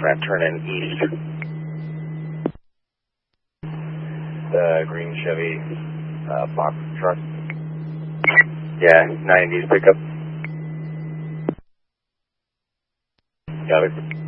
Ramp turn in east. The green Chevy box truck. Yeah, 90s pickup. Got it.